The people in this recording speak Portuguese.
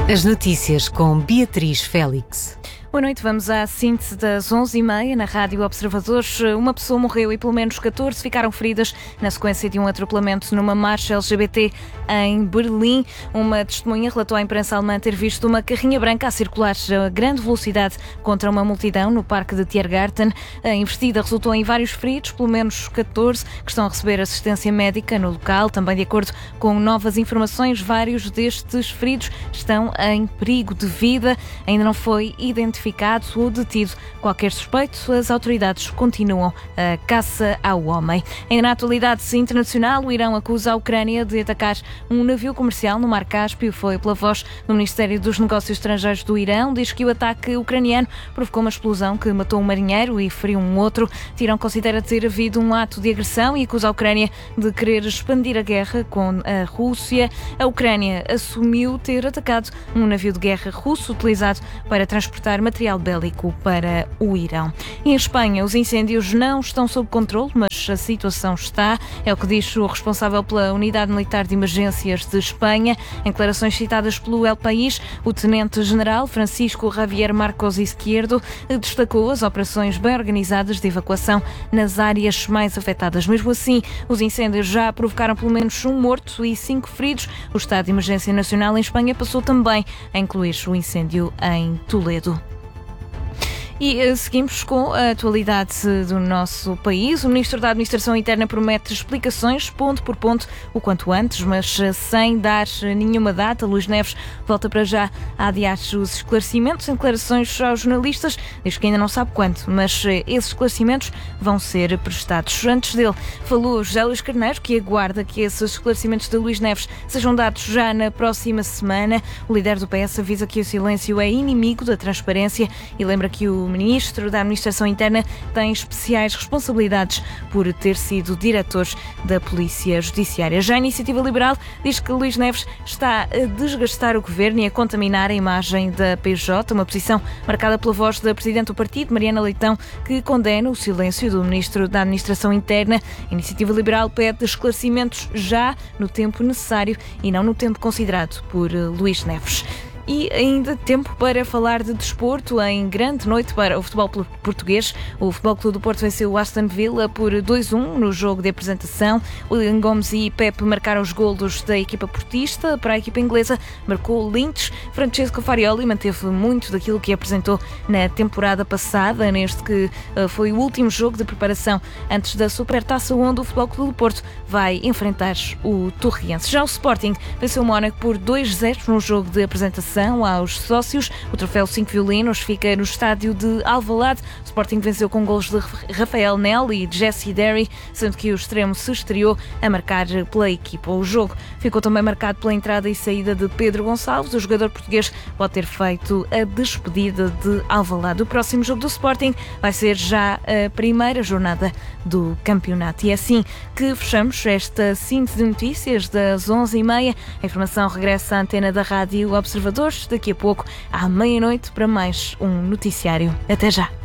As notícias com Beatriz Félix. Boa noite, vamos à síntese das 11h30 na Rádio Observadores. Uma pessoa morreu e pelo menos 14 ficaram feridas na sequência de um atropelamento numa marcha LGBT em Berlim. Uma testemunha relatou à imprensa alemã ter visto uma carrinha branca a circular a grande velocidade contra uma multidão no Parque de Tiergarten. A investida resultou em vários feridos, pelo menos 14, que estão a receber assistência médica no local. Também, de acordo com novas informações, vários destes feridos estão em perigo de vida. Ainda não foi identificado ou detido qualquer suspeito. As autoridades continuam a caça ao homem. Ainda na atualidade internacional, o Irão acusa a Ucrânia de atacar um navio comercial no Mar Cáspio. Foi pela voz do Ministério dos Negócios Estrangeiros do Irão. Diz que o ataque ucraniano provocou uma explosão que matou um marinheiro e feriu um outro. Tirão considera ter havido um ato de agressão e acusa a Ucrânia de querer expandir a guerra com a Rússia. A Ucrânia assumiu ter atacado um navio de guerra russo utilizado para transportar material bélico para o Irão. E em Espanha, os incêndios não estão sob controle, mas a situação está. É o que diz o responsável pela Unidade Militar de Emergências de Espanha. Em declarações citadas pelo El País, o Tenente-General Francisco Javier Marcos Izquierdo destacou as operações bem organizadas de evacuação nas áreas mais afetadas. Mesmo assim, os incêndios já provocaram pelo menos um morto e 5 feridos. O estado de emergência nacional em Espanha passou também a incluir o incêndio em Toledo. E seguimos com a atualidade do nosso país. O Ministro da Administração Interna promete explicações, ponto por ponto, o quanto antes, mas sem dar nenhuma data. Luís Neves volta para já a adiar os esclarecimentos. Em declarações aos jornalistas, diz que ainda não sabe quando, mas esses esclarecimentos vão ser prestados. Antes dele, falou José Luís Carneiro, que aguarda que esses esclarecimentos de Luís Neves sejam dados já na próxima semana. O líder do PS avisa que o silêncio é inimigo da transparência e lembra que o Ministro da Administração Interna tem especiais responsabilidades por ter sido diretor da Polícia Judiciária. Já a Iniciativa Liberal diz que Luís Neves está a desgastar o governo e a contaminar a imagem da PJ, uma posição marcada pela voz da Presidente do partido, Mariana Leitão, que condena o silêncio do Ministro da Administração Interna. A Iniciativa Liberal pede esclarecimentos já no tempo necessário e não no tempo considerado por Luís Neves. E ainda tempo para falar de desporto em grande noite para o futebol português. O Futebol Clube do Porto venceu o Aston Villa por 2-1 no jogo de apresentação. William Gomes e Pepe marcaram os golos da equipa portista. Para a equipa inglesa marcou Lynch. Francesco Farioli manteve muito daquilo que apresentou na temporada passada, neste que foi o último jogo de preparação antes da Supertaça, onde o Futebol Clube do Porto vai enfrentar o Torriense. Já o Sporting venceu o Mónaco por 2-0 no jogo de apresentação aos sócios. O troféu 5 violinos fica no estádio de Alvalade. O Sporting venceu com golos de Rafael Nel e Jesse Derry, sendo que o extremo se estreou a marcar pela equipa. O jogo ficou também marcado pela entrada e saída de Pedro Gonçalves. O jogador português pode ter feito a despedida de Alvalade. O próximo jogo do Sporting vai ser já a primeira jornada do campeonato. E é assim que fechamos esta síntese de notícias das 11h30. A informação regressa à antena da Rádio Observador daqui a pouco, à meia-noite, para mais um noticiário. Até já!